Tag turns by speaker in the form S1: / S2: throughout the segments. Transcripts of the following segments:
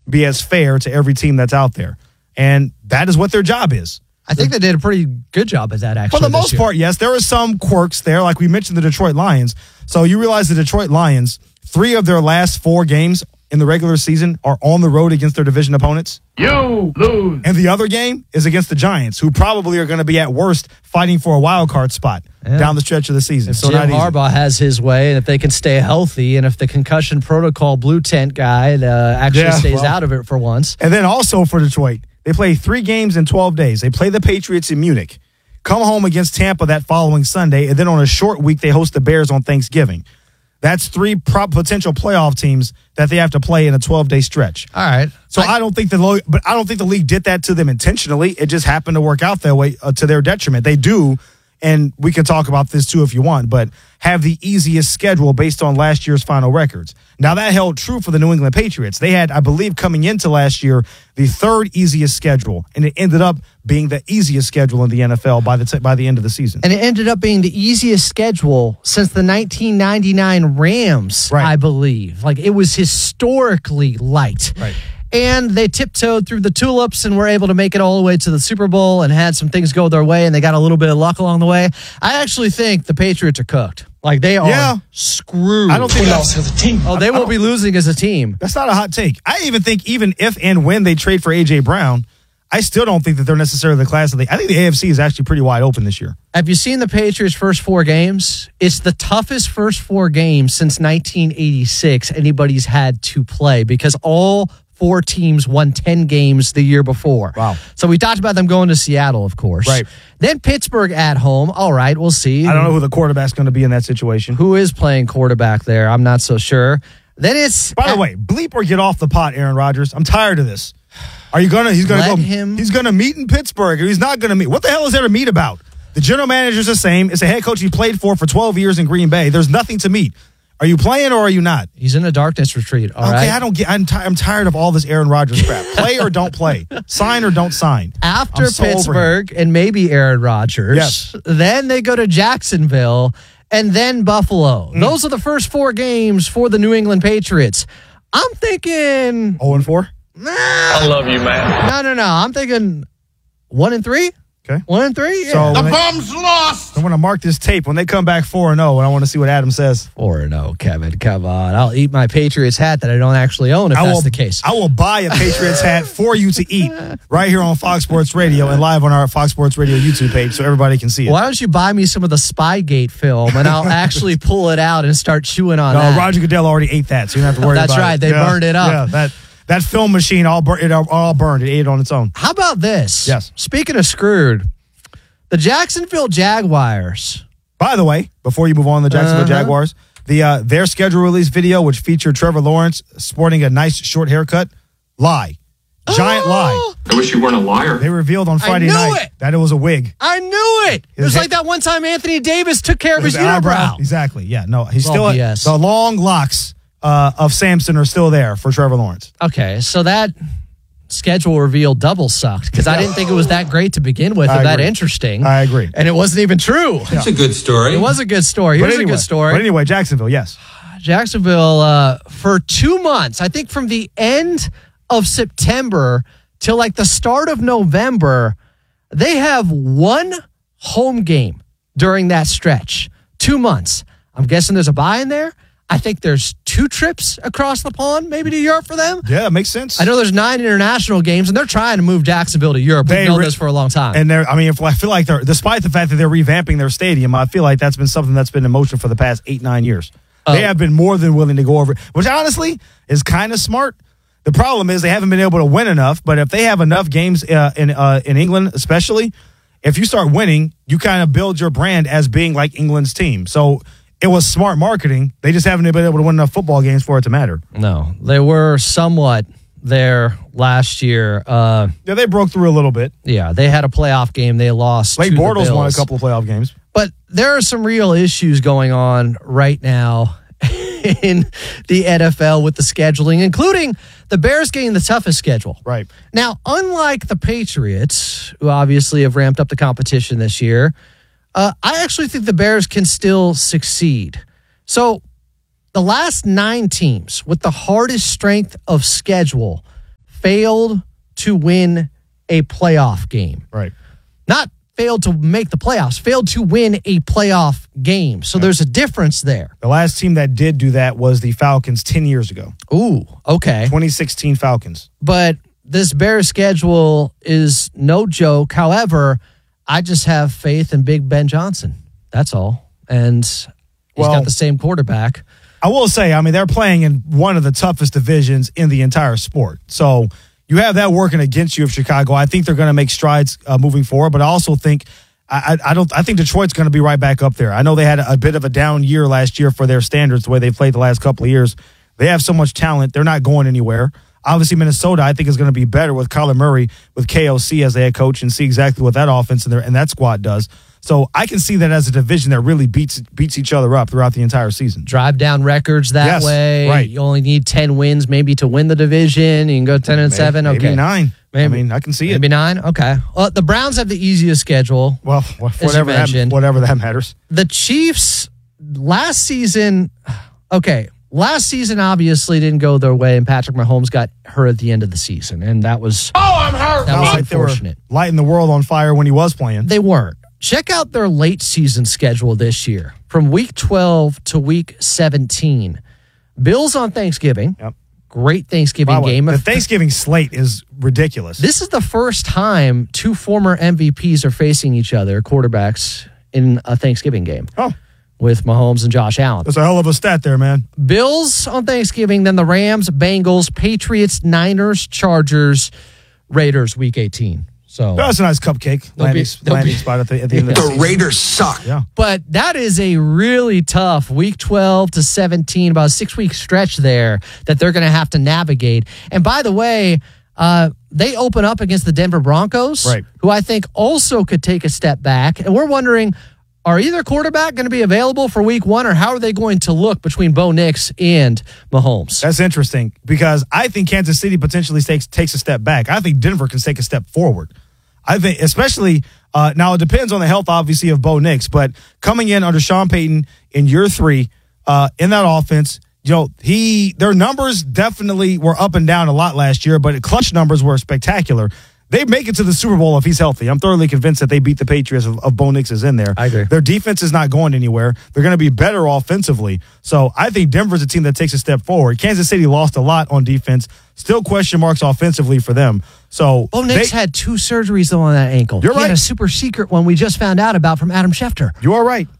S1: be as fair to every team that's out there. And that is what their job is.
S2: I think they did a pretty good job at that, actually.
S1: For the most part, yes. There are some quirks there, like we mentioned the Detroit Lions. So you realize the Detroit Lions, 3 of their last 4 games in the regular season are on the road against their division opponents.
S3: You lose.
S1: And the other game is against the Giants, who probably are going to be at worst fighting for a wild card spot down the stretch of the season.
S2: If Jim Harbaugh has his way, and if they can stay healthy, and if the concussion protocol blue tent guy actually stays out of it for once.
S1: And then also for Detroit, they play 3 games in 12 days. They play the Patriots in Munich, come home against Tampa that following Sunday, and then on a short week, they host the Bears on Thanksgiving. That's 3 potential playoff teams that they have to play in a 12-day stretch.
S2: All right.
S1: So I don't think the league did that to them intentionally. It just happened to work out that way to their detriment. They do, and we can talk about this too if you want, but have the easiest schedule based on last year's final records. Now, that held true for the New England Patriots. They had, I believe, coming into last year, the 3rd easiest schedule, and it ended up being the easiest schedule in the NFL by the end of the season.
S2: And it ended up being the easiest schedule since the 1999 Rams, I believe. Like, it was historically light.
S1: Right.
S2: And they tiptoed through the tulips and were able to make it all the way to the Super Bowl and had some things go their way, and they got a little bit of luck along the way. I actually think the Patriots are cooked. Like, they are screwed.
S1: I don't think
S4: as a team.
S2: Oh, they won't be losing as a team.
S1: That's not a hot take. I even think even if and when they trade for A.J. Brown, I still don't think that they're necessarily the class of I think the AFC is actually pretty wide open this year.
S2: Have you seen the Patriots' first 4 games? It's the toughest first 4 games since 1986 anybody's had to play because all 4 teams won 10 games the year before.
S1: Wow.
S2: So we talked about them going to Seattle, of course.
S1: Right.
S2: Then Pittsburgh at home. All right, we'll see.
S1: I don't know who the quarterback's going to be in that situation.
S2: Who is playing quarterback there? I'm not so sure. Then it's...
S1: By the way, bleep or get off the pot, Aaron Rodgers. I'm tired of this. Are you going to... He's going to go... He's going to meet in Pittsburgh, or he's not going to meet. What the hell is there to meet about? The general manager's the same. It's a head coach he played for 12 years in Green Bay. There's nothing to meet. Are you playing or are you not?
S2: He's in a darkness retreat, all right?
S1: I don't get... I'm tired of all this Aaron Rodgers crap. Play or don't play. Sign or don't sign.
S2: After Pittsburgh and maybe Aaron Rodgers, then they go to Jacksonville and then Buffalo. Those are the first 4 games for the New England Patriots. I'm thinking...
S1: 0-4?
S3: I love you, man.
S2: No. I'm thinking 1-3.
S1: Okay.
S2: 1-3? Yeah.
S1: So
S4: The bum's lost.
S1: I'm going to mark this tape. When they come back 4-0, and I want to see what Adam says.
S2: 4-0, Kevin. Come on. I'll eat my Patriots hat that I don't actually own if that's the case.
S1: I will buy a Patriots hat for you to eat right here on Fox Sports Radio and live on our Fox Sports Radio YouTube page so everybody can see it.
S2: Why don't you buy me some of the Spygate film and I'll actually pull it out and start chewing on that.
S1: Roger Goodell already ate that, so you don't have to worry about it.
S2: That's right. They burned it up.
S1: Yeah, that film machine all burned. It ate it on its own.
S2: How about this?
S1: Yes.
S2: Speaking of screwed, the Jacksonville Jaguars.
S1: By the way, before you move on to the Jacksonville Jaguars, their schedule release video, which featured Trevor Lawrence sporting a nice short haircut, lie. Giant lie.
S4: I wish you weren't a liar.
S1: They revealed on Friday night that it was a wig.
S2: I knew it. It was like that one time Anthony Davis took care of his unibrow.
S1: Exactly. Yeah. No, he's
S2: It's
S1: still
S2: all BS.
S1: the long locks of Samson are still there for Trevor Lawrence.
S2: Okay, so that schedule reveal double sucked because I didn't think it was that great to begin with or that interesting.
S1: I agree.
S2: And it wasn't even true.
S4: It's a good story.
S2: It was a good story. Here's a good story.
S1: But anyway, Jacksonville, yes.
S2: Jacksonville, for 2 months, I think from the end of September till like the start of November, they have 1 home game during that stretch. 2 months. I'm guessing there's a bye in there. I think there's 2 trips across the pond, maybe to Europe for them.
S1: Yeah, it makes sense.
S2: I know there's 9 international games, and they're trying to move Jacksonville to Europe. We've known this for a long time.
S1: And I feel like despite the fact that they're revamping their stadium, I feel like that's been something that's been in motion for the past 8-9 years. They have been more than willing to go over it, which honestly is kind of smart. The problem is they haven't been able to win enough, but if they have enough games in England especially, if you start winning, you kind of build your brand as being like England's team. So it was smart marketing. They just haven't been able to win enough football games for it to matter.
S2: No, they were somewhat there last year.
S1: Yeah, they broke through a little bit.
S2: Yeah, they had a playoff game. They lost.
S1: Blake
S2: to the
S1: Bortles won a
S2: Bills.
S1: couple of playoff games.
S2: But there are some real issues going on right now in the NFL with the scheduling, including the Bears getting the toughest schedule.
S1: Right.
S2: Now, unlike the Patriots, who obviously have ramped up the competition this year, I actually think the Bears can still succeed. So the last 9 teams with the hardest strength of schedule failed to win a playoff game.
S1: Right.
S2: Not failed to make the playoffs, failed to win a playoff game. So there's a difference there.
S1: The last team that did do that was the Falcons 10 years ago.
S2: Ooh, okay.
S1: 2016 Falcons.
S2: But this Bears schedule is no joke. However, I just have faith in Big Ben Johnson. That's all. And he's got the same quarterback.
S1: I will say, I mean, they're playing in one of the toughest divisions in the entire sport. So you have that working against you of Chicago. I think they're going to make strides moving forward, but I also think I think Detroit's going to be right back up there. I know they had a bit of a down year last year for their standards, the way they played the last couple of years. They have so much talent. They're not going anywhere. Obviously, Minnesota, I think, is going to be better with Kyler Murray, with KOC as the head coach, and see exactly what that offense and that squad does. So I can see that as a division that really beats each other up throughout the entire season.
S2: Drive down records that way.
S1: Right.
S2: You only need 10 wins maybe to win the division. You can go 10-7. Okay.
S1: Maybe 9.
S2: Maybe.
S1: I mean, I can see it.
S2: Maybe 9. Okay. Well, the Browns have the easiest schedule.
S1: Well, whatever that matters.
S2: The Chiefs last season, obviously didn't go their way, and Patrick Mahomes got hurt at the end of the season, and that was
S3: I'm hurt.
S2: that was
S1: Like
S2: unfortunate.
S1: they were lighting the world on fire when he was playing.
S2: They weren't. Check out their late season schedule this year. From week 12 to week 17. Bills on Thanksgiving.
S1: Yep.
S2: Great Thanksgiving game.
S1: The Thanksgiving slate is ridiculous.
S2: This is the first time two former MVPs are facing each other, quarterbacks, in a Thanksgiving game.
S1: Oh,
S2: with Mahomes and Josh Allen.
S1: that's a hell of a stat there, man.
S2: Bills on Thanksgiving, then the Rams, Bengals, Patriots, Niners, Chargers, Raiders, week 18. So
S1: That's a nice cupcake landing spot at the end of the season.
S4: Raiders suck.
S1: Yeah.
S2: But that is a really tough week 12 to 17, about a 6-week stretch there that they're going to have to navigate. And by the way, they open up against the Denver Broncos,
S1: right,
S2: who I think also could take a step back. And we're wondering, are either quarterback going to be available for week 1, or how are they going to look between Bo Nix and Mahomes?
S1: That's interesting because I think Kansas City potentially takes a step back. I think Denver can take a step forward. I think especially now it depends on the health, obviously, of Bo Nix, but coming in under Sean Payton in year 3 in that offense, their numbers definitely were up and down a lot last year, but clutch numbers were spectacular. They make it to the Super Bowl if he's healthy. I'm thoroughly convinced that they beat the Patriots of Bo Nix is in there.
S2: I agree.
S1: Their defense is not going anywhere. They're going to be better offensively. So I think Denver's a team that takes a step forward. Kansas City lost a lot on defense. Still question marks offensively for them. So
S2: Bo Nix had 2 surgeries though on that ankle.
S1: You're right.
S2: He had a super secret one we just found out about from Adam Schefter.
S1: You are right.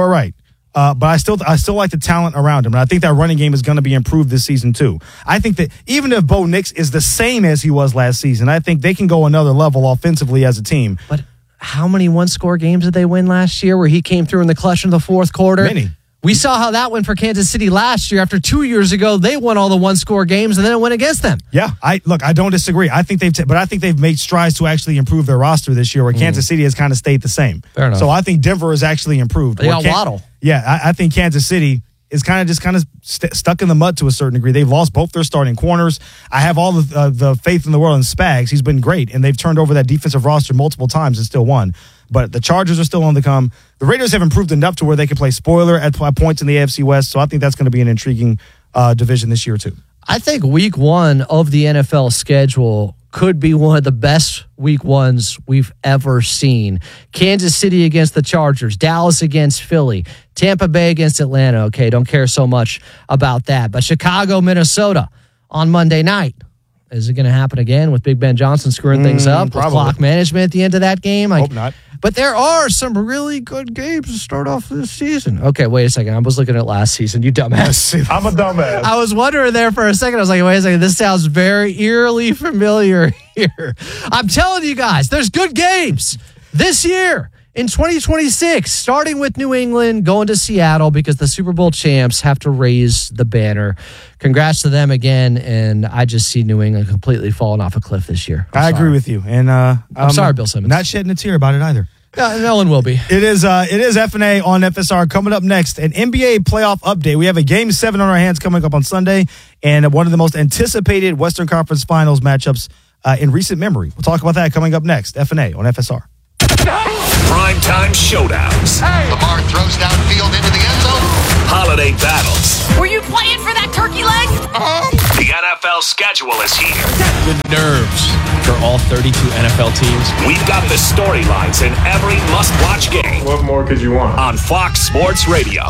S1: But I still like the talent around him, and I think that running game is going to be improved this season too. I think that even if Bo Nix is the same as he was last season, I think they can go another level offensively as a team.
S2: But how many one-score games did they win last year where he came through in the clutch in the fourth quarter?
S1: Many.
S2: We saw how that went for Kansas City last year. After 2 years ago, they won all the one-score games, and then it went against them.
S1: Yeah, I don't disagree. I think they've made strides to actually improve their roster this year, where Kansas City has kind of stayed the same.
S2: Fair enough.
S1: So I think Denver has actually improved.
S2: They got Waddle.
S1: Yeah, I think Kansas City is kind of stuck in the mud to a certain degree. They've lost both their starting corners. I have all the faith in the world in Spags. He's been great, and they've turned over that defensive roster multiple times and still won. But the Chargers are still on the come. The Raiders have improved enough to where they can play spoiler at points in the AFC West, so I think that's going to be an intriguing division this year too.
S2: I think week 1 of the NFL schedule could be one of the best week 1s we've ever seen. Kansas City against the Chargers, Dallas against Philly, Tampa Bay against Atlanta. Okay, don't care so much about that. But Chicago, Minnesota on Monday night. Is it going to happen again with Big Ben Johnson screwing things up with clock management at the end of that game?
S1: Hope not.
S2: But there are some really good games to start off this season. Okay, wait a second. I was looking at last season. You dumbass.
S3: I'm a dumbass.
S2: I was wondering there for a second. I was like, wait a second. This sounds very eerily familiar here. I'm telling you guys, there's good games this year in 2026, starting with New England, going to Seattle because the Super Bowl champs have to raise the banner. Congrats to them again, and I just see New England completely falling off a cliff this year.
S1: I agree with you, and
S2: I'm sorry, Bill Simmons.
S1: Not shedding a tear about it either.
S2: No one will be.
S1: It is F&A on FSR. Coming up next, an NBA playoff update. We have a Game 7 on our hands coming up on Sunday, and one of the most anticipated Western Conference Finals matchups in recent memory. We'll talk about that coming up next. F&A on FSR.
S5: Primetime showdowns.
S6: Hey. Lamar throws downfield into the end zone.
S5: Holiday battles.
S7: Were you playing for that turkey leg?
S5: The NFL schedule is here.
S6: The nerves for all 32 NFL teams.
S5: We've got the storylines in every must-watch game.
S3: What more could you want?
S5: On Fox Sports Radio.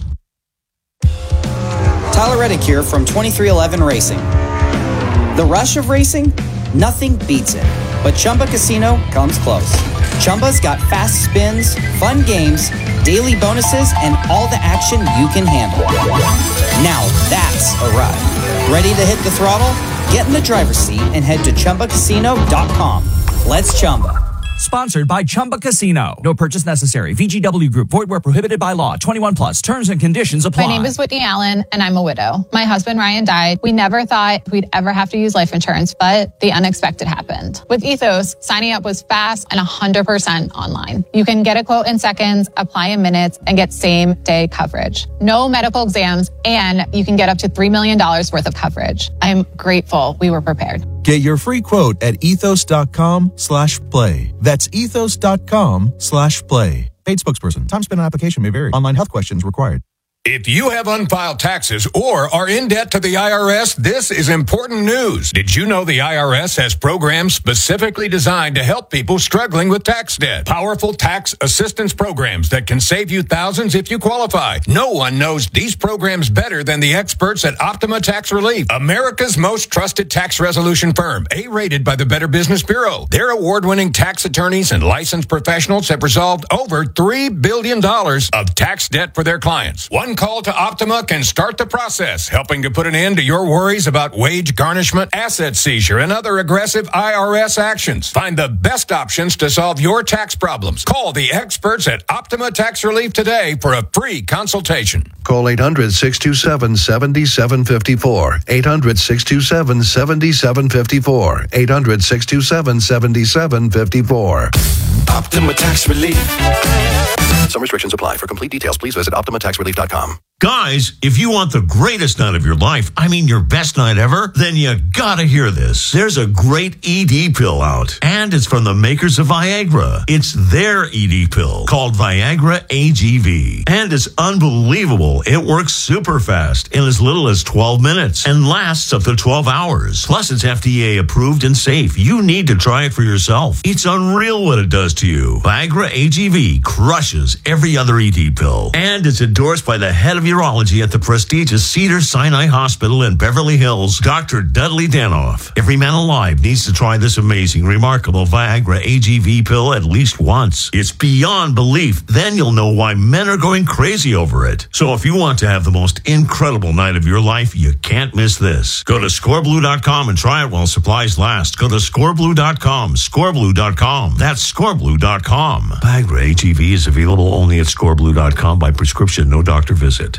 S7: Tyler Reddick here from 2311 Racing. The rush of racing? Nothing beats it. But Chumba Casino comes close. Chumba's got fast spins, fun games, daily bonuses, and all the action you can handle. Now that's a ride. Ready to hit the throttle? Get in the driver's seat and head to ChumbaCasino.com. Let's Chumba.
S8: Sponsored by Chumba Casino. No purchase necessary. VGW Group. Void where prohibited by law. 21 plus. Terms and conditions apply.
S9: My name is Whitney Allen, and I'm a widow. My husband, Ryan, died. We never thought we'd ever have to use life insurance, but the unexpected happened. With Ethos, signing up was fast and 100% online. You can get a quote in seconds, apply in minutes, and get same-day coverage. No medical exams, and you can get up to $3 million worth of coverage. I'm grateful we were prepared.
S10: Get your free quote at ethos.com/play. That's ethos.com/play. Paid spokesperson. Time spent on application may vary. Online health questions required.
S11: If you have unfiled taxes or are in debt to the IRS, this is important news. Did you know the IRS has programs specifically designed to help people struggling with tax debt? Powerful tax assistance programs that can save you thousands if you qualify. No one knows these programs better than the experts at Optima Tax Relief, America's most trusted tax resolution firm, A-rated by the Better Business Bureau. Their award-winning tax attorneys and licensed professionals have resolved over $3 billion of tax debt for their clients. One call to Optima can start the process, helping to put an end to your worries about wage garnishment, asset seizure, and other aggressive IRS actions. Find the best options to solve your tax problems. Call the experts at Optima Tax Relief today for a free consultation.
S12: Call 800-627-7754. 800-627-7754. 800-627-7754.
S5: Optima Tax Relief.
S13: Some restrictions apply. For complete details, please visit OptimaTaxRelief.com.
S14: Guys, if you want the greatest night of your life, I mean your best night ever, then you gotta hear this. There's a great ED pill out, and it's from the makers of Viagra. It's their ED pill called Viagra AGV, and it's unbelievable. It works super fast in as little as 12 minutes and lasts up to 12 hours. Plus, it's FDA approved and safe. You need to try it for yourself. It's unreal what it does to you. Viagra AGV crushes every other ED pill, and it's endorsed by the head of urology at the prestigious Cedars-Sinai Hospital in Beverly Hills, Dr. Dudley Danoff. Every man alive needs to try this amazing, remarkable Viagra AGV pill at least once. It's beyond belief. Then you'll know why men are going crazy over it. So if you want to have the most incredible night of your life, you can't miss this. Go to scoreblue.com and try it while supplies last. Go to scoreblue.com, scoreblue.com. That's scoreblue.com. Viagra AGV is available only at scoreblue.com by prescription, no doctor visit.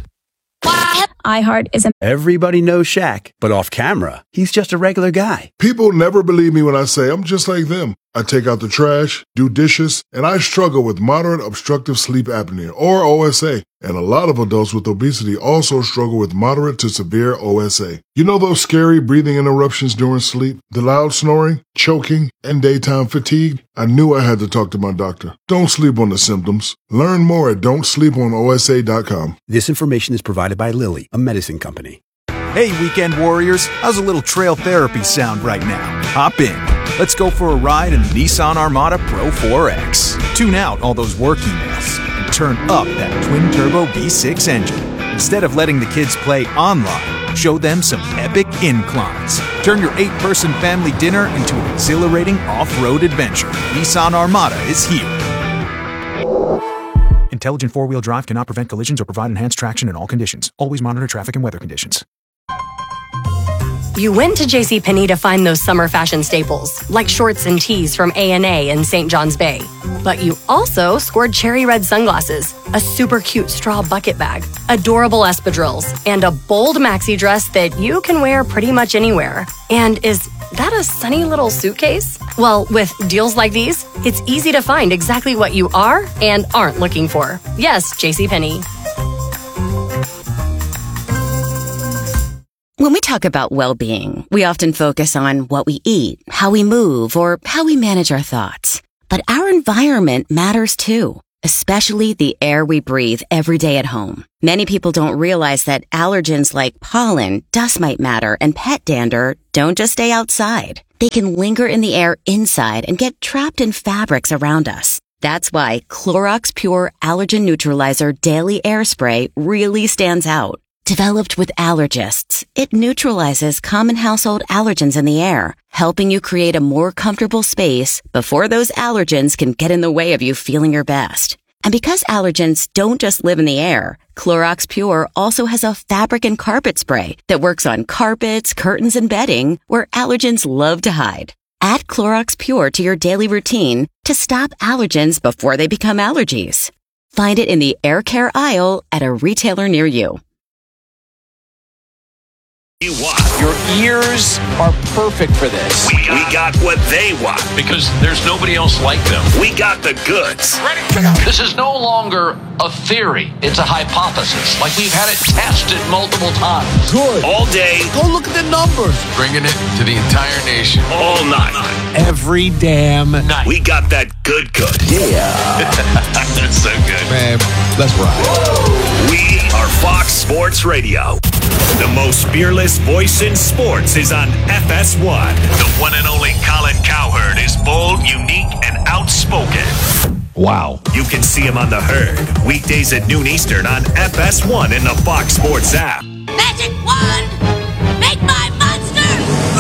S15: iHeart is Everybody knows Shaq, but off camera, he's just a regular guy.
S16: People never believe me when I say I'm just like them. I take out the trash, do dishes, and I struggle with moderate obstructive sleep apnea, or OSA. And a lot of adults with obesity also struggle with moderate to severe OSA. You know those scary breathing interruptions during sleep, the loud snoring, choking, and daytime fatigue? I knew I had to talk to my doctor. Don't sleep on the symptoms. Learn more at don'tsleeponosa.com.
S15: This information is provided by Lilly, a medicine company.
S17: Hey, weekend warriors, how's a little trail therapy sound right now? Hop in. Let's go for a ride in the Nissan Armada Pro 4X. Tune out all those work emails and turn up that twin-turbo V6 engine. Instead of letting the kids play online, show them some epic inclines. Turn your 8-person family dinner into an exhilarating off-road adventure. Nissan Armada is here. Intelligent four-wheel drive cannot prevent collisions or provide enhanced traction in all conditions. Always monitor traffic and weather conditions.
S18: You went to JCPenney to find those summer fashion staples, like shorts and tees from A&A in St. John's Bay. But you also scored cherry red sunglasses, a super cute straw bucket bag, adorable espadrilles, and a bold maxi dress that you can wear pretty much anywhere. And is that a sunny little suitcase? Well, with deals like these, it's easy to find exactly what you are and aren't looking for. Yes, JCPenney.
S19: When we talk about well-being, we often focus on what we eat, how we move, or how we manage our thoughts. But our environment matters too. especially the air we breathe every day at home. Many people don't realize that allergens like pollen, dust mite matter, and pet dander don't just stay outside. They can linger in the air inside and get trapped in fabrics around us. That's why Clorox Pure Allergen Neutralizer Daily Air Spray really stands out. Developed with allergists, it neutralizes common household allergens in the air, helping you create a more comfortable space before those allergens can get in the way of you feeling your best. And because allergens don't just live in the air, Clorox Pure also has a fabric and carpet spray that works on carpets, curtains, and bedding where allergens love to hide. Add Clorox Pure to your daily routine to stop allergens before they become allergies. Find it in the air care aisle at a retailer near you.
S5: Your ears are perfect for this. We got what they want because there's nobody else like them. We got the goods.
S3: This is no longer a theory. It's a hypothesis. Like we've had it tested multiple times.
S5: Good. All day.
S3: Go look at the numbers.
S4: Bringing it to the entire nation.
S5: All night.
S3: Every damn night.
S5: We got that good.
S3: Yeah.
S5: That's so good.
S3: Man, let's ride.
S5: We are Fox Sports Radio. The most fearless voice in sports is on FS1. The one and only Colin Cowherd is bold, unique, and outspoken.
S3: Wow.
S5: You can see him on The Herd, weekdays at noon Eastern on FS1 in the Fox Sports app.
S20: Magic wand! Make my monster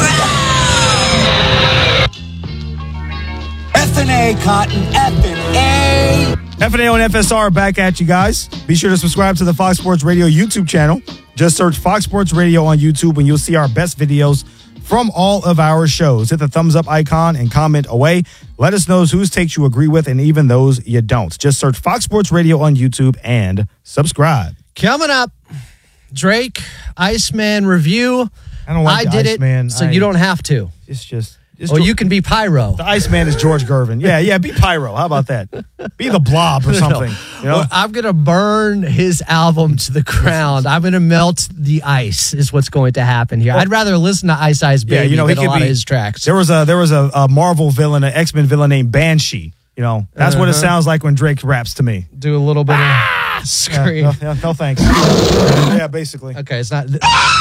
S20: grow!
S21: F&A, Cotton, F&A.
S1: F&A on FSR back at you guys. Be sure to subscribe to the Fox Sports Radio YouTube channel. Just search Fox Sports Radio on YouTube and you'll see our best videos from all of our shows. Hit the thumbs up icon and comment away. Let us know whose takes you agree with and even those you don't. Just search Fox Sports Radio on YouTube and subscribe.
S2: Coming up, Drake, Iceman review.
S1: I don't like
S2: I did
S1: Iceman.
S2: it, so you don't have to. Or you can be Pyro.
S1: The Iceman is George Gervin. Yeah, be Pyro. How about that? Be the Blob or something. You know?
S2: Well, I'm going to burn his album to the ground. I'm going to melt the ice is what's going to happen here. I'd rather listen to Ice Ice Baby than a lot of his tracks.
S1: There was a Marvel villain, an X-Men villain named Banshee. You know, that's what it sounds like when Drake raps to me.
S2: Do a little bit of scream.
S1: No thanks. Yeah, basically.
S2: Okay, it's not.
S1: There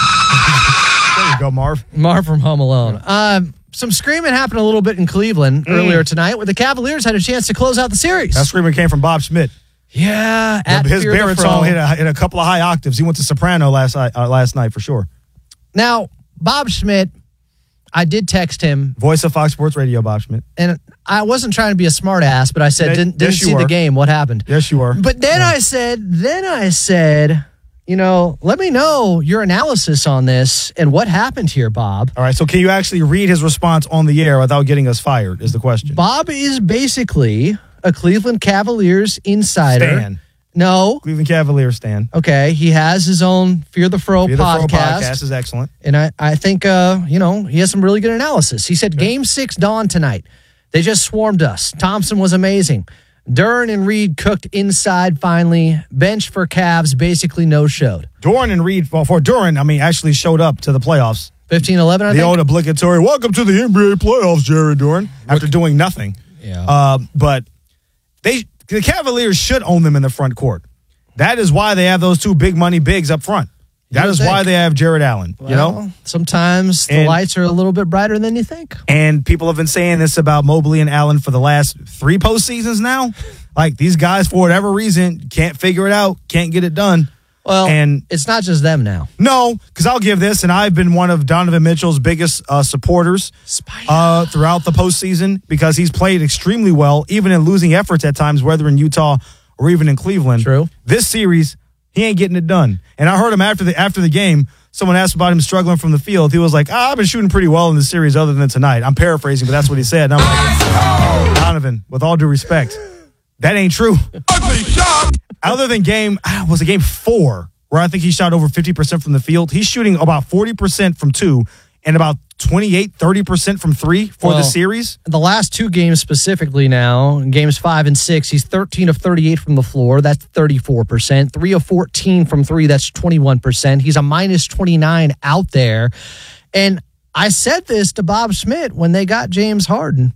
S1: you go, Marv.
S2: Marv from Home Alone. Some screaming happened a little bit in Cleveland earlier tonight where the Cavaliers had a chance to close out the series.
S1: That screaming came from Bob Schmidt.
S2: Yeah.
S1: His baritone hit a couple of high octaves. He went to soprano last night for sure.
S2: Now, Bob Schmidt, I did text him.
S1: Voice of Fox Sports Radio, Bob Schmidt.
S2: And I wasn't trying to be a smart ass, but I said, didn't see the game. What happened?
S1: Yes, you were.
S2: But then I said, you know, let me know your analysis on this and what happened here, Bob.
S1: All right, so can you actually read his response on the air without getting us fired is the question.
S2: Bob is basically a Cleveland Cavaliers insider.
S1: Stan.
S2: No.
S1: Cleveland Cavaliers Stan.
S2: Okay, he has his own Fear the Fro podcast.
S1: The Fro podcast is excellent.
S2: And I think, he has some really good analysis. He said, Game 6 dawned tonight. They just swarmed us. Thompson was amazing. Duren and Reed cooked inside finally. Bench for Cavs basically no-showed.
S1: Duren and Reed, well, for Duren, actually showed up to the playoffs.
S2: 15-11, I think.
S1: The old obligatory, welcome to the NBA playoffs, Jared Duren, after doing nothing.
S2: Yeah.
S1: But the Cavaliers should own them in the front court. That is why they have those two big money bigs up front. That is why they have Jared Allen.
S2: Well, sometimes the lights are a little bit brighter than you think.
S1: And people have been saying this about Mobley and Allen for the last 3 postseasons now. Like, these guys, for whatever reason, can't figure it out, can't get it done.
S2: Well, and it's not just them now.
S1: No, because I'll give this, and I've been one of Donovan Mitchell's biggest supporters throughout the postseason because he's played extremely well, even in losing efforts at times, whether in Utah or even in Cleveland.
S2: True.
S1: This series, he ain't getting it done. And I heard him after the game, someone asked about him struggling from the field. He was like, I've been shooting pretty well in the series other than tonight. I'm paraphrasing, but that's what he said. And I'm like, Donovan, with all due respect, that ain't true. Other than game 4, where I think he shot over 50% from the field, he's shooting about 40% from 2 and about 30% from 3 for the series.
S2: The last 2 games specifically now, games 5 and 6, he's 13 of 38 from the floor. That's 34%. 3 of 14 from 3. That's 21%. He's a minus 29 out there. And I said this to Bob Schmidt when they got James Harden.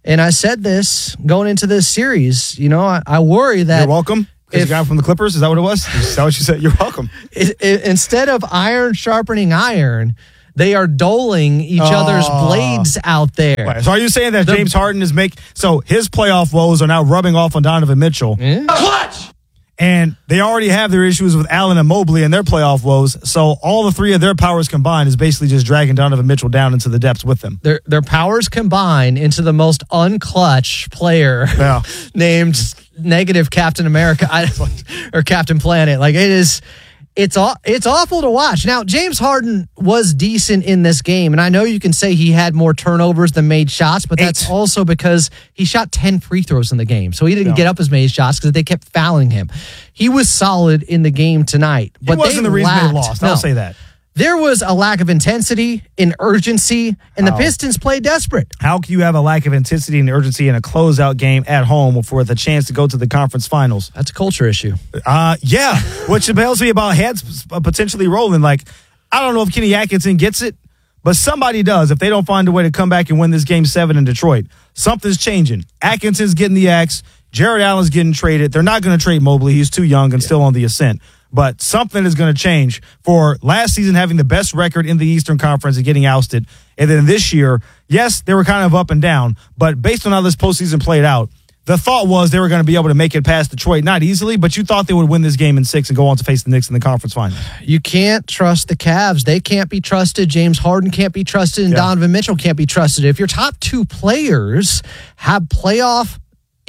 S2: And I said this going into this series. I worry that
S1: you're welcome. Because the guy from the Clippers, is that what it was? Is that what you said? You're welcome.
S2: Instead of iron sharpening iron, they are doling each other's blades out there.
S1: Right. So are you saying that James Harden is so his playoff woes are now rubbing off on Donovan Mitchell?
S20: Clutch!
S1: And they already have their issues with Allen and Mobley and their playoff woes. So all the three of their powers combined is basically just dragging Donovan Mitchell down into the depths with them.
S2: Their powers combine into the most unclutch player named negative Captain America or Captain Planet. Like it's awful to watch. Now, James Harden was decent in this game, and I know you can say he had more turnovers than made shots, but that's also because he shot 10 free throws in the game, so he didn't get up as many shots because they kept fouling him. He was solid in the game tonight. But
S1: he wasn't the reason they lost. I'll say that.
S2: There was a lack of intensity and urgency, and the Pistons played desperate.
S1: How can you have a lack of intensity and urgency in a closeout game at home for the chance to go to the conference finals?
S2: That's a culture issue.
S1: Yeah, which tells me about heads potentially rolling. Like, I don't know if Kenny Atkinson gets it, but somebody does if they don't find a way to come back and win this Game 7 in Detroit. Something's changing. Atkinson's getting the axe. Jared Allen's getting traded. They're not going to trade Mobley. He's too young and still on the ascent. But something is going to change for last season having the best record in the Eastern Conference and getting ousted. And then this year, yes, they were kind of up and down. But based on how this postseason played out, the thought was they were going to be able to make it past Detroit. Not easily, but you thought they would win this game in 6 and go on to face the Knicks in the conference finals.
S2: You can't trust the Cavs. They can't be trusted. James Harden can't be trusted. And Donovan Mitchell can't be trusted. If your top two players have playoff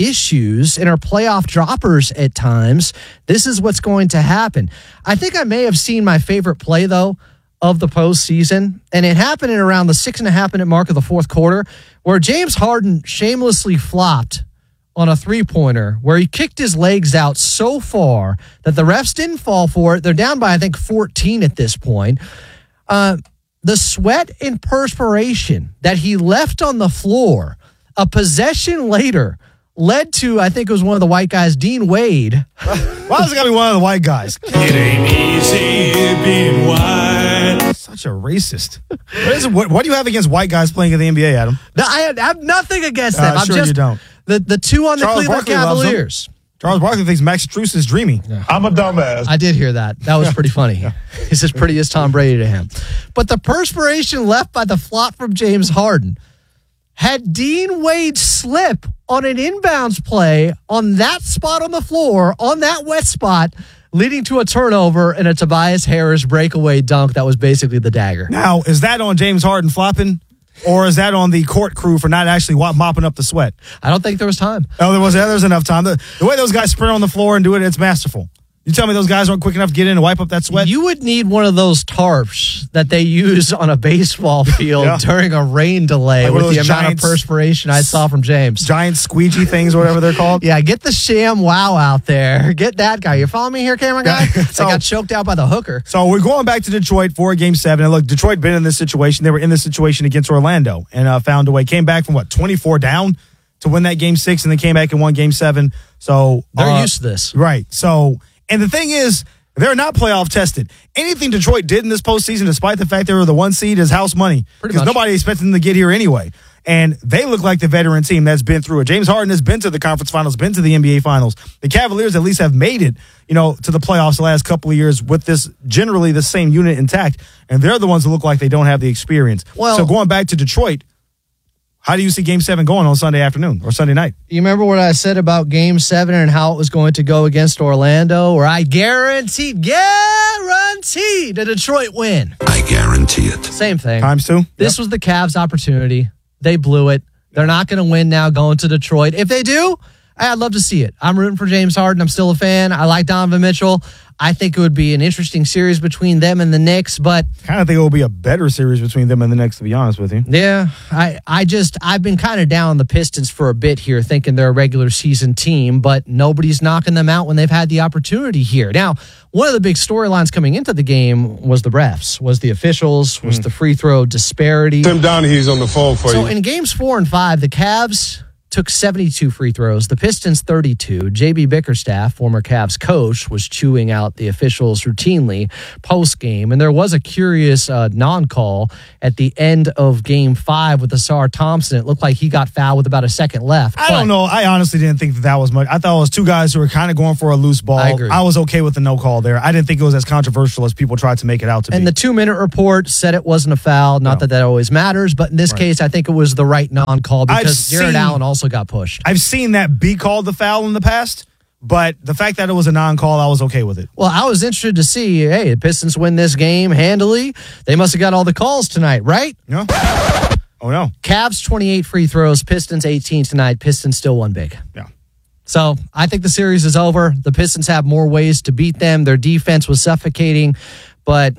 S2: issues and are playoff droppers at times, this is what's going to happen. I think I may have seen my favorite play, though, of the postseason, and it happened in around the 6.5 minute mark of the fourth quarter, where James Harden shamelessly flopped on a three-pointer where he kicked his legs out so far that the refs didn't fall for it. They're down by, I think, 14 at this point. The sweat and perspiration that he left on the floor a possession later led to, I think it was one of the white guys, Dean Wade.
S1: Why is it got to be one of the white guys?
S20: It ain't easy being white.
S1: Such a racist. What do you have against white guys playing in the NBA, Adam?
S2: No, I have nothing against them.
S1: Sure you don't.
S2: The two on the Cleveland Cavaliers.
S1: Charles Barkley thinks Max Strus is dreamy.
S2: Yeah.
S10: I'm a dumbass.
S2: I did hear that. That was pretty funny. He's as pretty as Tom Brady to him. But the perspiration left by the flop from James Harden had Dean Wade slip on an inbounds play on that spot on the floor, on that wet spot, leading to a turnover and a Tobias Harris breakaway dunk that was basically the dagger.
S1: Now, is that on James Harden flopping, or is that on the court crew for not actually mopping up the sweat?
S2: I don't think there was time.
S1: Oh, there's enough time. The way those guys sprint on the floor and do it, it's masterful. You tell me those guys aren't quick enough to get in and wipe up that sweat?
S2: You would need one of those tarps that they use on a baseball field during a rain delay with the amount of perspiration I saw from James.
S1: Giant squeegee things or whatever they're called.
S2: Yeah, get the Sham Wow out there. Get that guy. You follow me here, camera guy? So, I got choked out by the hooker.
S1: So we're going back to Detroit for Game 7. And look, Detroit been in this situation. They were in this situation against Orlando and found a way. Came back from 24 down to win that Game 6 and then came back and won Game 7. So
S2: they're used to this.
S1: Right. So, and the thing is, they're not playoff tested. Anything Detroit did in this postseason, despite the fact they were the 1 seed, is house money. Because nobody expected them to get here anyway. And they look like the veteran team that's been through it. James Harden has been to the conference finals, been to the NBA finals. The Cavaliers at least have made it, to the playoffs the last couple of years with this, generally the same unit intact. And they're the ones that look like they don't have the experience. So going back to Detroit, how do you see Game 7 going on Sunday afternoon or Sunday night?
S2: You remember what I said about Game 7 and how it was going to go against Orlando, where I guaranteed a Detroit win?
S12: I guarantee it.
S2: Same thing.
S1: Times two.
S2: This was the Cavs' opportunity. They blew it. They're not going to win now going to Detroit. If they do, I'd love to see it. I'm rooting for James Harden. I'm still a fan. I like Donovan Mitchell. I think it would be an interesting series between them and the Knicks, but
S1: kind of think it will be a better series between them and the Knicks, to be honest with you.
S2: Yeah, I've been kind of down on the Pistons for a bit here, thinking they're a regular season team, but nobody's knocking them out when they've had the opportunity here. Now, one of the big storylines coming into the game was the refs, was the officials, was the free throw disparity.
S10: Tim Donaghy's on the phone for you.
S2: So in games 4 and 5, the Cavs took 72 free throws, the Pistons 32. J.B. Bickerstaff, former Cavs coach, was chewing out the officials routinely post-game. And there was a curious non-call at the end of Game 5 with Asar Thompson. It looked like he got fouled with about a second left.
S1: I don't know. I honestly didn't think that was much. I thought it was two guys who were kind of going for a loose ball.
S2: I agree.
S1: I was okay with the no call there. I didn't think it was as controversial as people tried to make it out to be.
S2: And the 2-minute report said it wasn't a foul. Not that always matters, but in this case, I think it was the right non-call because Jared Allen also got pushed.
S1: I've seen that be called the foul in the past, but the fact that it was a non-call, I was okay with it.
S2: Well, I was interested to see, hey, the Pistons win this game handily. They must have got all the calls tonight, right?
S1: No. Oh, no.
S2: Cavs 28 free throws, Pistons 18 tonight. Pistons still won big.
S1: Yeah.
S2: So I think the series is over. The Pistons have more ways to beat them. Their defense was suffocating, but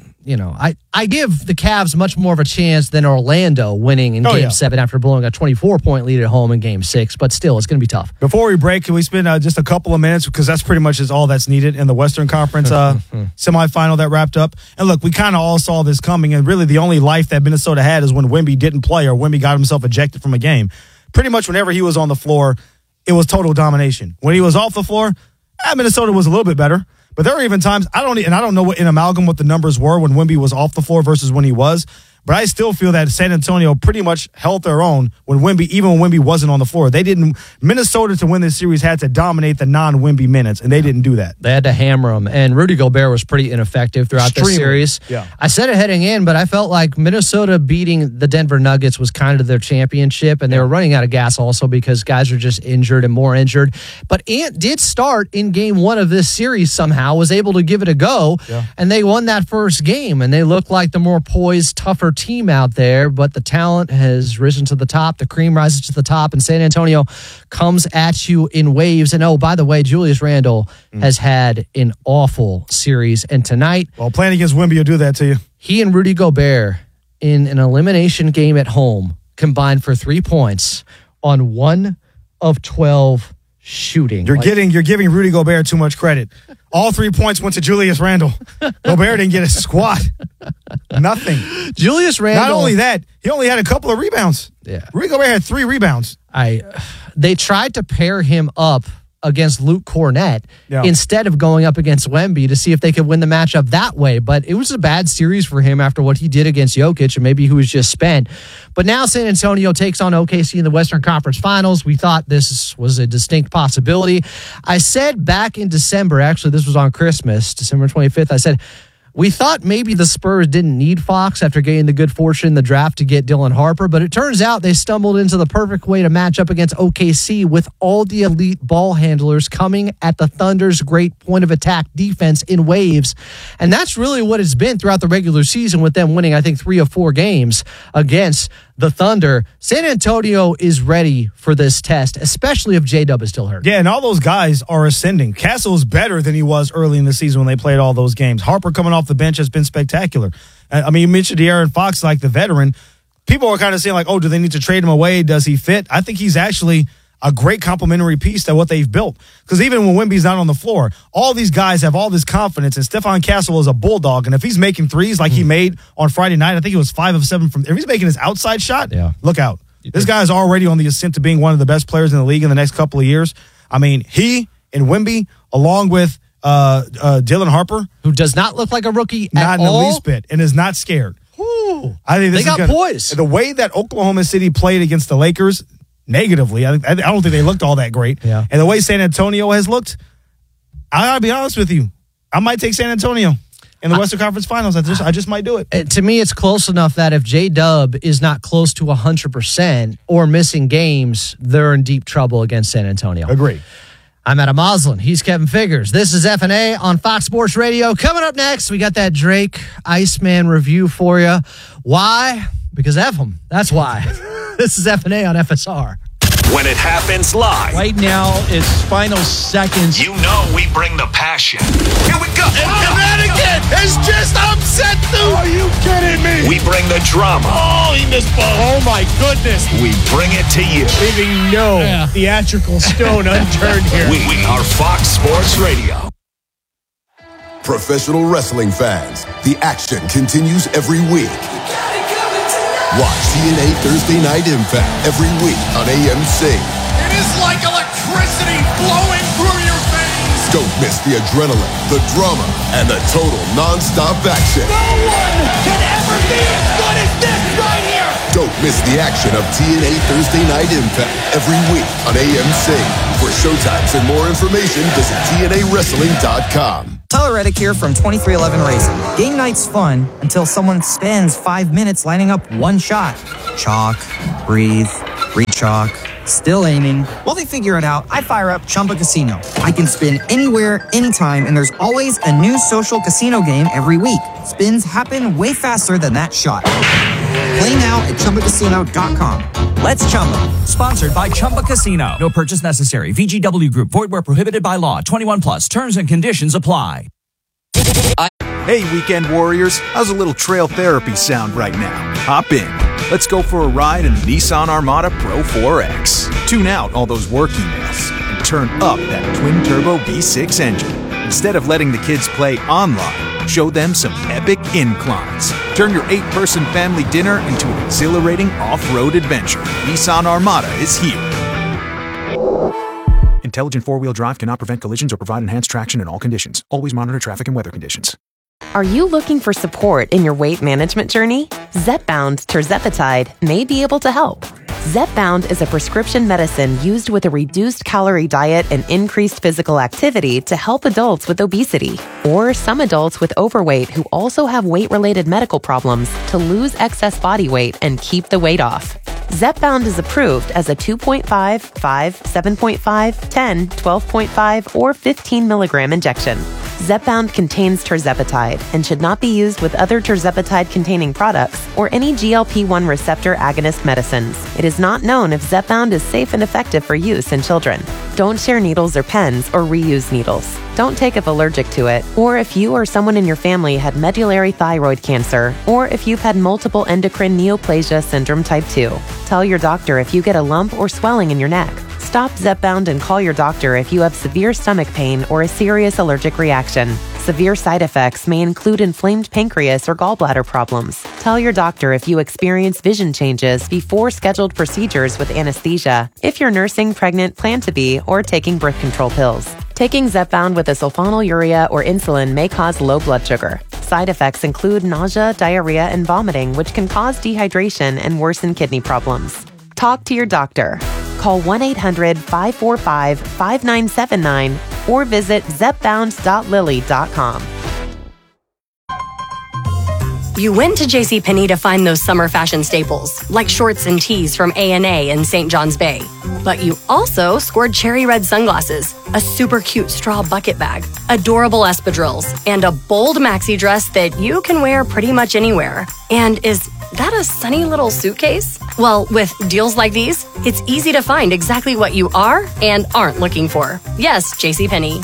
S2: I give the Cavs much more of a chance than Orlando winning in Game 7 after blowing a 24-point lead at home in Game 6. But still, it's going to be tough.
S1: Before we break, can we spend just a couple of minutes, because that's pretty much is all that's needed in the Western Conference semifinal that wrapped up. And look, we kind of all saw this coming, and really the only life that Minnesota had is when Wemby didn't play or Wemby got himself ejected from a game. Pretty much whenever he was on the floor, it was total domination. When he was off the floor, Minnesota was a little bit better. But there are even times, I don't know what in amalgam what the numbers were when Wemby was off the floor versus when he was, but I still feel that San Antonio pretty much held their own even when Wemby wasn't on the floor. Minnesota to win this series had to dominate the non-Wemby minutes, and they didn't do that.
S2: They had to hammer them, and Rudy Gobert was pretty ineffective throughout the series.
S1: Yeah.
S2: I said it heading in, but I felt like Minnesota beating the Denver Nuggets was kind of their championship, and they were running out of gas also because guys were just injured and more injured. But Ant did start in Game 1 of this series somehow, was able to give it a go, and they won that first game, and they looked like the more poised, tougher team out there, but the talent has risen to the top. The cream rises to the top, and San Antonio comes at you in waves. And oh, by the way, Julius Randle has had an awful series, and tonight,
S1: well, playing against Wemby will do that to you.
S2: He and Rudy Gobert in an elimination game at home combined for 3 points on 1 of 12 shooting.
S1: You're giving Rudy Gobert too much credit. All 3 points went to Julius Randle. Gobert didn't get a squat. Nothing.
S2: Julius Randle.
S1: Not only that, he only had a couple of rebounds.
S2: Yeah.
S1: Rudy Gobert had 3 rebounds.
S2: They tried to pair him up against Luke Cornett instead of going up against Wemby to see if they could win the matchup that way. But it was a bad series for him after what he did against Jokic, and maybe he was just spent. But now San Antonio takes on OKC in the Western Conference Finals. We thought this was a distinct possibility. I said back in December, actually this was on Christmas, December 25th, I said, we thought maybe the Spurs didn't need Fox after getting the good fortune in the draft to get Dylan Harper, but it turns out they stumbled into the perfect way to match up against OKC with all the elite ball handlers coming at the Thunder's great point of attack defense in waves. And that's really what it's been throughout the regular season with them winning, I think, 3 or 4 games against the Thunder. San Antonio is ready for this test, especially if J-Dub is still hurt.
S1: Yeah, and all those guys are ascending. Castle is better than he was early in the season when they played all those games. Harper coming off the bench has been spectacular. I mean, you mentioned De'Aaron Fox, like the veteran. People are kind of saying, like, oh, do they need to trade him away? Does he fit? I think he's actually a great complementary piece to what they've built. Because even when Wemby's not on the floor, all these guys have all this confidence, and Stephon Castle is a bulldog. And if he's making threes like he made on Friday night, I think he was 5 of 7 from. If he's making his outside shot, look out. This guy is already on the ascent to being one of the best players in the league in the next couple of years. I mean, he and Wemby, along with Dylan Harper,
S2: who does not look like a rookie
S1: not in the least bit, and is not scared. I think
S2: they got poise.
S1: The way that Oklahoma City played against the Lakers negatively, I don't think they looked all that great.
S2: Yeah.
S1: And the way San Antonio has looked, I gotta be honest with you, I might take San Antonio in the Western Conference Finals. I just might do it.
S2: To me, it's close enough that if J-Dub is not close to 100% or missing games, they're in deep trouble against San Antonio.
S1: Agree.
S2: I'm Adam Moslin. He's Kevin Figures. This is F&A on Fox Sports Radio. Coming up next, we got that Drake Iceman review for you. Why? Because F him. That's why. This is F&A on FSR.
S5: When it happens live.
S21: Right now, it's final seconds.
S5: You know we bring the passion.
S21: Here we go. And Connecticut has just upset them. Are you kidding me?
S5: We bring the drama.
S21: Oh, he missed ball. Oh, my goodness.
S5: We bring it to you.
S21: Leaving no theatrical stone unturned here.
S5: We are Fox Sports Radio.
S6: Professional wrestling fans, the action continues every week. Watch TNA Thursday Night Impact every week on AMC.
S21: is like electricity flowing through your veins.
S6: Don't miss the adrenaline, the drama, and the total non-stop action.
S21: No one can ever be as good as this right here.
S6: Don't miss the action of TNA Thursday Night Impact every week on AMC. For showtimes and more information, visit TNAWrestling.com.
S7: Tyler Reddick here from 2311 Racing. Game night's fun until someone spends 5 minutes lining up one shot. Chalk, breathe, re-chalk, still aiming. While they figure it out, I fire up Chumba Casino. I can spin anywhere, anytime, and there's always a new social casino game every week. Spins happen way faster than that shot. Play now at ChumbaCasino.com. Let's Chumba.
S8: Sponsored by Chumba Casino. No purchase necessary. VGW Group. Void where prohibited by law. 21 plus. Terms and conditions apply.
S17: Hey, weekend warriors. How's a little trail therapy sound right now? Hop in. Let's go for a ride in the Nissan Armada Pro 4X. Tune out all those work emails and turn up that twin-turbo V6 engine. Instead of letting the kids play online, show them some epic inclines. Turn your 8-person family dinner into an exhilarating off-road adventure. Nissan Armada is here. Intelligent four-wheel drive cannot prevent collisions or provide enhanced traction in all conditions. Always monitor traffic and weather conditions.
S22: Are you looking for support in your weight management journey? Zepbound tirzepatide may be able to help. Zepbound is a prescription medicine used with a reduced calorie diet and increased physical activity to help adults with obesity or some adults with overweight who also have weight-related medical problems to lose excess body weight and keep the weight off. Zepbound is approved as a 2.5, 5, 7.5, 10, 12.5, or 15 milligram injection. Zepbound contains tirzepatide and should not be used with other tirzepatide-containing products or any GLP-1 receptor agonist medicines. It is not known if Zepbound is safe and effective for use in children. Don't share needles or pens or reuse needles. Don't take if allergic to it, or if you or someone in your family had medullary thyroid cancer, or if you've had multiple endocrine neoplasia syndrome type 2. Tell your doctor if you get a lump or swelling in your neck. Stop Zepbound and call your doctor if you have severe stomach pain or a serious allergic reaction. Severe side effects may include inflamed pancreas or gallbladder problems. Tell your doctor if you experience vision changes before scheduled procedures with anesthesia, if you're nursing, pregnant, plan to be, or taking birth control pills. Taking Zepbound with a sulfonylurea or insulin may cause low blood sugar. Side effects include nausea, diarrhea, and vomiting, which can cause dehydration and worsen kidney problems. Talk to your doctor. Call 1-800-545-5979 or visit zepbound.lilly.com.
S18: You went to JCPenney to find those summer fashion staples, like shorts and tees from A&A and St. John's Bay. But you also scored cherry red sunglasses, a super cute straw bucket bag, adorable espadrilles, and a bold maxi dress that you can wear pretty much anywhere. And is that a sunny little suitcase? Well, with deals like these, it's easy to find exactly what you are and aren't looking for. Yes, JCPenney.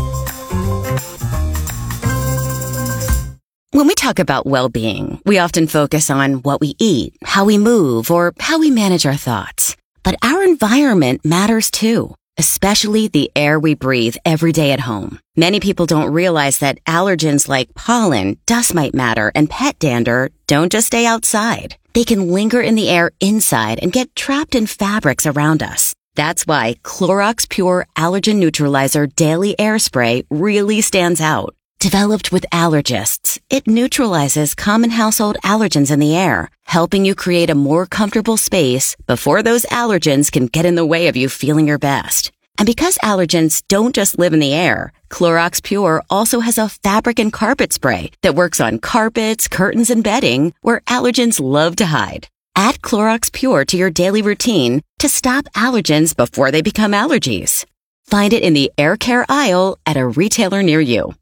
S19: When we talk about well-being, we often focus on what we eat, how we move, or how we manage our thoughts. But our environment matters too, especially the air we breathe every day at home. Many people don't realize that allergens like pollen, dust mite matter, and pet dander don't just stay outside. They can linger in the air inside and get trapped in fabrics around us. That's why Clorox Pure Allergen Neutralizer Daily Air Spray really stands out. Developed with allergists, it neutralizes common household allergens in the air, helping you create a more comfortable space before those allergens can get in the way of you feeling your best. And because allergens don't just live in the air, Clorox Pure also has a fabric and carpet spray that works on carpets, curtains, and bedding where allergens love to hide. Add Clorox Pure to your daily routine to stop allergens before they become allergies. Find it in the air care aisle at a retailer near you.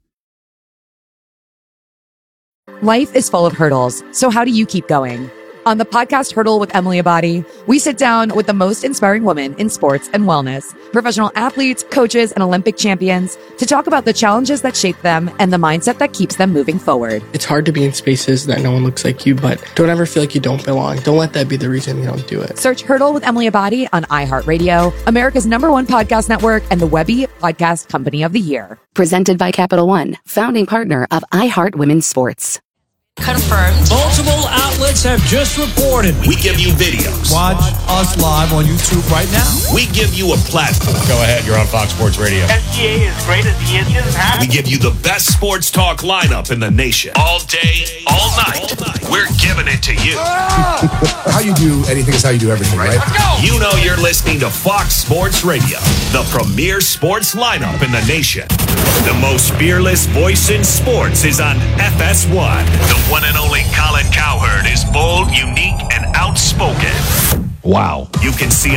S23: Life is full of hurdles, so how do you keep going? On the podcast Hurdle with Emily Abadi, we sit down with the most inspiring women in sports and wellness, professional athletes, coaches, and Olympic champions to talk about the challenges that shape them and the mindset that keeps them moving forward.
S24: It's hard to be in spaces that no one looks like you, but don't ever feel like you don't belong. Don't let that be the reason you don't do it.
S23: Search Hurdle with Emily Abadi on iHeartRadio, America's #1 podcast network, and the Webby Podcast Company of the Year.
S25: Presented by Capital One, founding partner of iHeart Women's Sports.
S20: Confirmed.
S9: Multiple outlets have just reported.
S5: We give you videos.
S9: Watch us live on YouTube right now.
S5: We give you a platform.
S11: Go ahead, you're on Fox Sports Radio.
S13: SGA is great as he is.
S5: We give you the best sports talk lineup in the nation. All day, all night. We're giving it to you.
S11: How you do anything is how you do everything, right?
S5: Let's go. You know you're listening to Fox Sports Radio, the premier sports lineup in the nation. The most fearless voice in sports is on FS1. The one and only Colin Cowherd is bold, unique, and outspoken.
S11: Wow.
S5: You can see